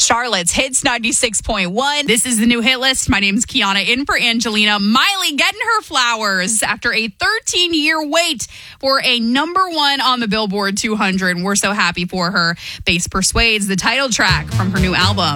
Charlotte's Hits 96.1. This is the new hit list. My name's Kiana, in for Angelina. Miley getting her flowers after a 13-year wait for a number one on the Billboard 200. We're so happy for her. Bass Persuades, the title track from her new album.